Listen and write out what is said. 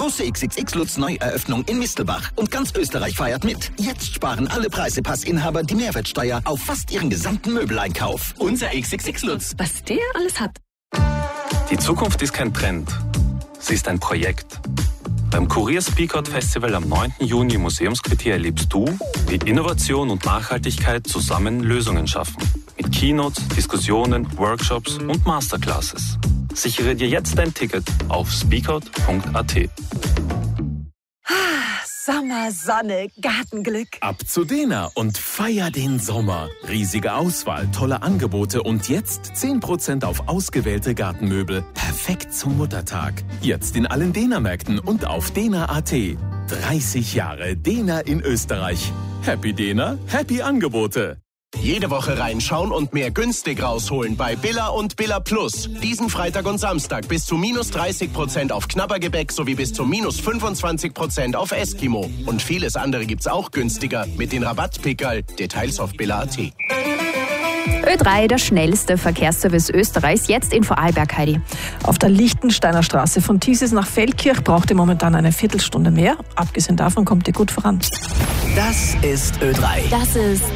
Große XXX Lutz Neueröffnung in Mistelbach. Und ganz Österreich feiert mit. Jetzt sparen alle Preisepassinhaber die Mehrwertsteuer auf fast ihren gesamten Möbeleinkauf. Unser XXX Lutz. Was der alles hat. Die Zukunft ist kein Trend. Sie ist ein Projekt. Beim Kurier Speakout Festival am 9. Juni im Museumsquartier erlebst du, wie Innovation und Nachhaltigkeit zusammen Lösungen schaffen. Mit Keynotes, Diskussionen, Workshops und Masterclasses. Sichere dir jetzt dein Ticket auf speakout.at. Sommer, Sonne, Gartenglück. Ab zu Dena und feier den Sommer. Riesige Auswahl, tolle Angebote und jetzt 10% auf ausgewählte Gartenmöbel. Perfekt zum Muttertag. Jetzt in allen Dena-Märkten und auf dena.at. 30 Jahre Dena in Österreich. Happy Dena, happy Angebote. Jede Woche reinschauen und mehr günstig rausholen bei Billa und Billa Plus. Diesen Freitag und Samstag bis zu -30% auf Knabbergebäck sowie bis zu -25% auf Eskimo. Und vieles andere gibt's auch günstiger mit den Rabattpickerl. Details auf billa.at. Ö3, der schnellste Verkehrsservice Österreichs, jetzt in Vorarlberg, Heidi. Auf der Lichtensteiner Straße von Thieses nach Feldkirch braucht ihr momentan eine Viertelstunde mehr. Abgesehen davon kommt ihr gut voran. Das ist Ö3. Das ist